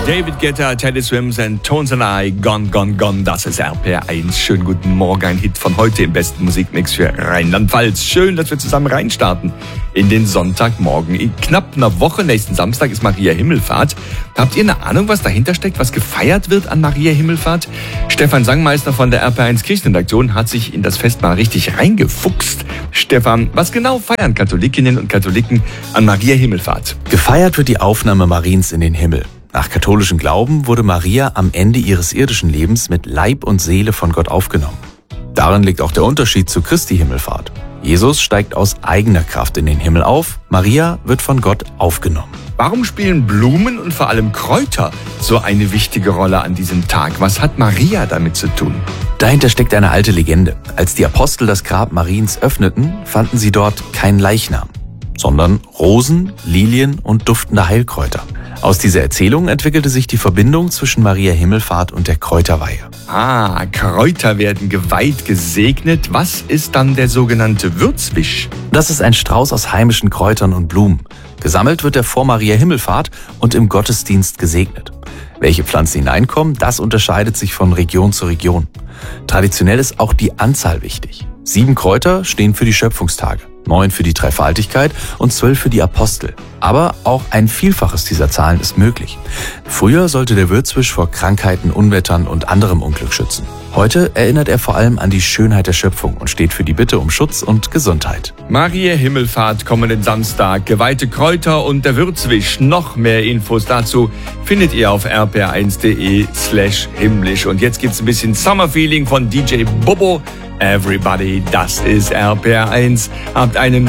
David Guetta, Teddy Swims and Tones and I, Gone, Gone, Gone. Das ist RPR1. Schönen guten Morgen, ein Hit von heute im besten Musikmix für Rheinland-Pfalz. Schön, dass wir zusammen reinstarten in den Sonntagmorgen. In knapp einer Woche, nächsten Samstag, ist Maria Himmelfahrt. Habt ihr eine Ahnung, was dahinter steckt, was gefeiert wird an Maria Himmelfahrt? Stefan Sangmeister von der RPR1 Kirchenredaktion hat sich in das Fest mal richtig reingefuchst. Stefan, was genau feiern Katholikinnen und Katholiken an Maria Himmelfahrt? Gefeiert wird die Aufnahme Mariens in den Himmel. Nach katholischem Glauben wurde Maria am Ende ihres irdischen Lebens mit Leib und Seele von Gott aufgenommen. Darin liegt auch der Unterschied zu Christi Himmelfahrt. Jesus steigt aus eigener Kraft in den Himmel auf, Maria wird von Gott aufgenommen. Warum spielen Blumen und vor allem Kräuter so eine wichtige Rolle an diesem Tag? Was hat Maria damit zu tun? Dahinter steckt eine alte Legende. Als die Apostel das Grab Mariens öffneten, fanden sie dort keinen Leichnam, sondern Rosen, Lilien und duftende Heilkräuter. Aus dieser Erzählung entwickelte sich die Verbindung zwischen Maria Himmelfahrt und der Kräuterweihe. Kräuter werden geweiht, gesegnet. Was ist dann der sogenannte Würzwisch? Das ist ein Strauß aus heimischen Kräutern und Blumen. Gesammelt wird er vor Maria Himmelfahrt und im Gottesdienst gesegnet. Welche Pflanzen hineinkommen, das unterscheidet sich von Region zu Region. Traditionell ist auch die Anzahl wichtig. 7 Kräuter stehen für die Schöpfungstage, 9 für die Dreifaltigkeit und 12 für die Apostel. Aber auch ein Vielfaches dieser Zahlen ist möglich. Früher sollte der Würzwisch vor Krankheiten, Unwettern und anderem Unglück schützen. Heute erinnert er vor allem an die Schönheit der Schöpfung und steht für die Bitte um Schutz und Gesundheit. Maria Himmelfahrt kommenden Samstag, geweihte Kräuter und der Würzwisch. Noch mehr Infos dazu findet ihr auf rpr1.de/himmlisch. Und jetzt gibt's ein bisschen Summer Feeling von DJ Bobo. Everybody, das ist RPR1. Habt einen